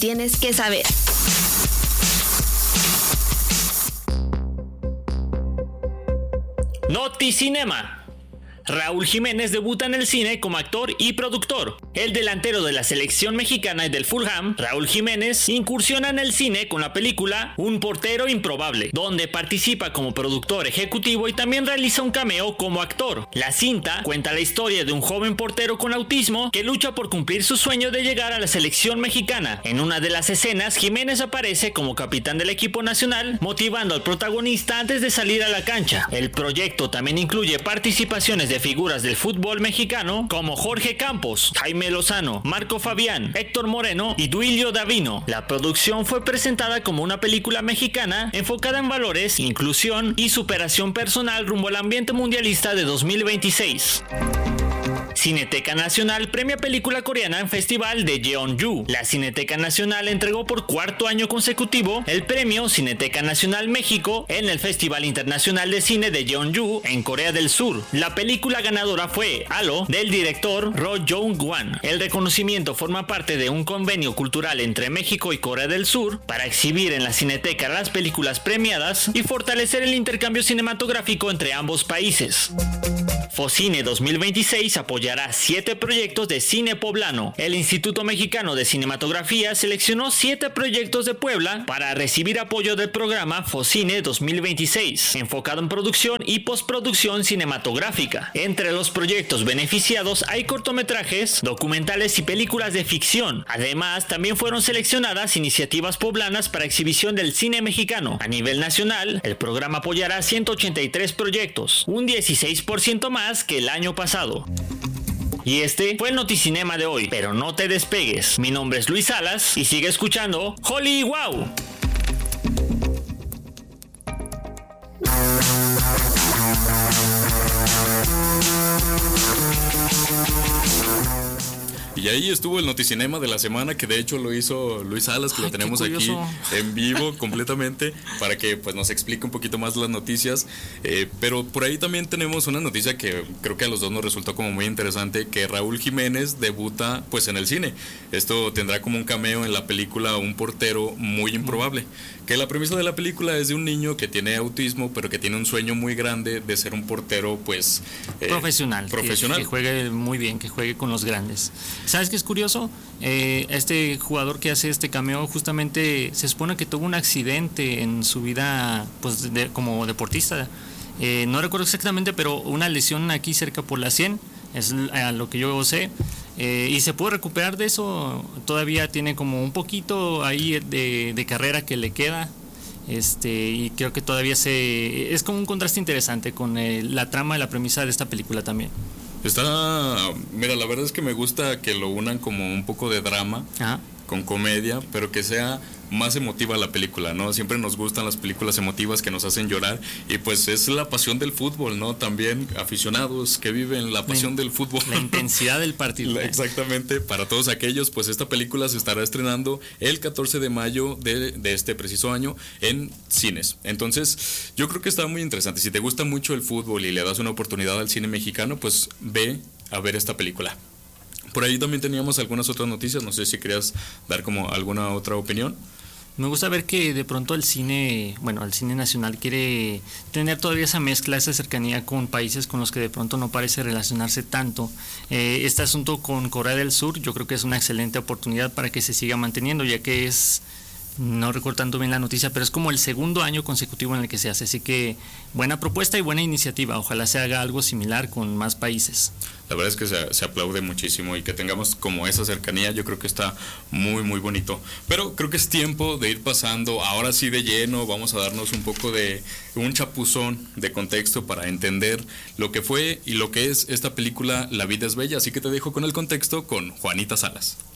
tienes que saber. Noticinema. Raúl Jiménez debuta en el cine como actor y productor. El delantero de la selección mexicana y del Fulham, Raúl Jiménez, incursiona en el cine con la película Un portero improbable, donde participa como productor ejecutivo y también realiza un cameo como actor. La cinta cuenta la historia de un joven portero con autismo que lucha por cumplir su sueño de llegar a la selección mexicana. En una de las escenas, Jiménez aparece como capitán del equipo nacional, motivando al protagonista antes de salir a la cancha. El proyecto también incluye participaciones de figuras del fútbol mexicano como Jorge Campos, Jaime Lozano, Marco Fabián, Héctor Moreno y Duilio Davino. La producción fue presentada como una película mexicana enfocada en valores, inclusión y superación personal rumbo al ambiente mundialista de 2026. Cineteca Nacional premia película coreana en Festival de Jeonju. La Cineteca Nacional entregó por cuarto año consecutivo el premio Cineteca Nacional México en el Festival Internacional de Cine de Jeonju en Corea del Sur. La película ganadora fue Halo del director Ro Jong-wan. El reconocimiento forma parte de un convenio cultural entre México y Corea del Sur para exhibir en la Cineteca las películas premiadas y fortalecer el intercambio cinematográfico entre ambos países. Focine 2026 apoyará 7 proyectos de cine poblano. El Instituto Mexicano de Cinematografía seleccionó 7 proyectos de Puebla para recibir apoyo del programa Focine 2026, enfocado en producción y postproducción cinematográfica. Entre los proyectos beneficiados hay cortometrajes, documentales y películas de ficción. Además, también fueron seleccionadas iniciativas poblanas para exhibición del cine mexicano. A nivel nacional, el programa apoyará 183 proyectos, un 16% más que el año pasado. Y este fue el Noticinema de hoy, pero no te despegues. Mi nombre es Luis Salas y sigue escuchando Holly Wow. Y ahí estuvo el Noticinema de la semana, que de hecho lo hizo Luis Salas, que lo tenemos aquí en vivo completamente, para que pues nos explique un poquito más las noticias. Pero por ahí también tenemos una noticia que creo que a los dos nos resultó como muy interesante, que Raúl Jiménez debuta pues en el cine. Esto tendrá como un cameo en la película Un portero muy improbable, que la premisa de la película es de un niño que tiene autismo, pero que tiene un sueño muy grande de ser un portero pues profesional. Que juegue muy bien, que juegue con los grandes. ¿Sabes qué es curioso? Este jugador que hace este cameo justamente se supone que tuvo un accidente en su vida pues como deportista. No recuerdo exactamente, pero una lesión aquí cerca por la 100, es a lo que yo sé. Y se puede recuperar de eso. Todavía tiene como un poquito ahí de carrera que le queda. Y creo que todavía es como un contraste interesante con la trama y la premisa de esta película también. Mira, la verdad es que me gusta que lo unan como un poco de drama. Ajá. Con comedia, pero que sea más emotiva la película, ¿no? Siempre nos gustan las películas emotivas que nos hacen llorar, y pues es la pasión del fútbol, ¿no? También aficionados que viven la pasión del fútbol. La intensidad del partido. Exactamente, para todos aquellos, pues esta película se estará estrenando el 14 de mayo de este preciso año en cines. Entonces, yo creo que está muy interesante. Si te gusta mucho el fútbol y le das una oportunidad al cine mexicano, pues ve a ver esta película. Por ahí también teníamos algunas otras noticias, no sé si querías dar como alguna otra opinión. Me gusta ver que de pronto el cine nacional quiere tener todavía esa mezcla, esa cercanía con países con los que de pronto no parece relacionarse tanto. Este asunto con Corea del Sur yo creo que es una excelente oportunidad para que se siga manteniendo, ya que no recuerdo tanto bien la noticia, pero es como el segundo año consecutivo en el que se hace, así que buena propuesta y buena iniciativa, ojalá se haga algo similar con más países. La verdad es que se aplaude muchísimo, y que tengamos como esa cercanía, yo creo que está muy muy bonito. Pero creo que es tiempo de ir pasando, ahora sí de lleno, vamos a darnos un poco de un chapuzón de contexto para entender lo que fue y lo que es esta película La vida es bella, así que te dejo con el contexto con Juanita Salas.